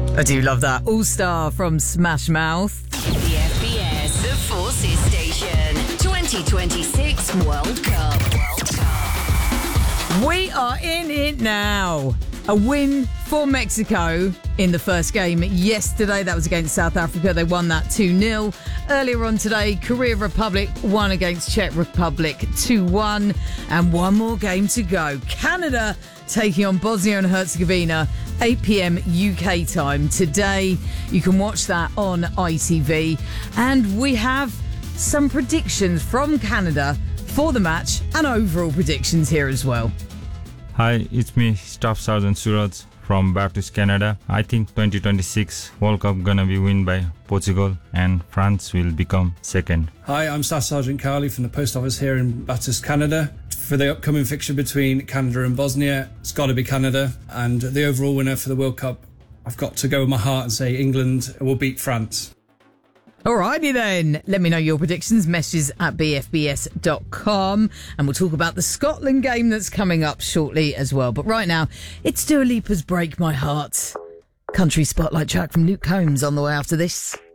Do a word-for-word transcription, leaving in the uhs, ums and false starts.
I do love that. All-Star from Smash Mouth. The F B S, the Forces Station, twenty twenty-six World Cup. World Cup. We are in it now. A win for Mexico in the first game yesterday. That was against South Africa. They won that two nil. Earlier on today, Korea Republic won against Czech Republic two one. And one more game to go. Canada taking on Bosnia and Herzegovina, eight p.m. U K time today. You can watch that on I T V. And we have some predictions from Canada for the match and overall predictions here as well. Hi, it's me, Staff Sergeant Suraj from Baptist Canada. I think twenty twenty-six World Cup gonna be win by Portugal and France will become second. Hi, I'm Staff Sergeant Carly from the Post Office here in Baptist Canada. For the upcoming fixture between Canada and Bosnia, it's got to be Canada. And the overall winner for the World Cup, I've got to go with my heart and say England will beat France. Alrighty then, let me know your predictions, messages at b f b s dot com, and we'll talk about the Scotland game that's coming up shortly as well. But right now, it's Dua Lipa's Break My Heart. Country Spotlight track from Luke Combs on the way after this.